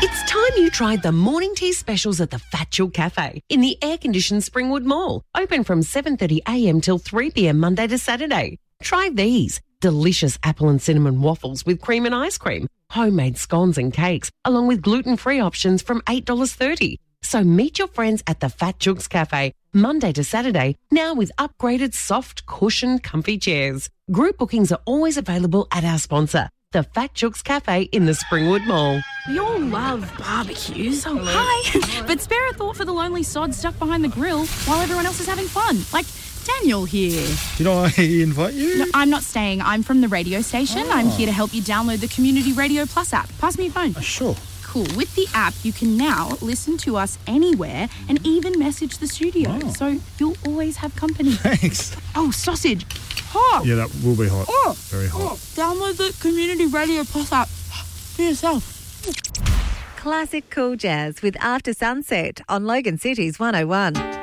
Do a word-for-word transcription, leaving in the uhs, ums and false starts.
It's time you tried the morning tea specials at the Fat Chook Cafe in the air-conditioned Springwood Mall. Open from seven thirty a m till three p m Monday to Saturday. Try these. Delicious apple and cinnamon waffles with cream and ice cream. Homemade scones and cakes, along with gluten-free options from eight dollars thirty. So meet your friends at the Fat Chook's Cafe, Monday to Saturday, now with upgraded soft, cushioned, comfy chairs. Group bookings are always available at our sponsor, the Fat Chook's Cafe in the Springwood Mall. We all love barbecues. Oh, hi. But spare a thought for the lonely sod stuck behind the grill while everyone else is having fun. Like Daniel here. Did I invite you? No, I'm not staying. I'm from the radio station. Oh. I'm here to help you download the Community Radio Plus app. Pass me your phone. Oh, sure. Cool. With the app, you can now listen to us anywhere and even message the studio. Oh. So you'll always have company. Thanks. Oh, sausage. Hot. Yeah, that will be hot. Oh. Very hot. Oh. Download the Community Radio Plus app for yourself. Classic Cool Jazz with After Sunset on Logan City's one oh one.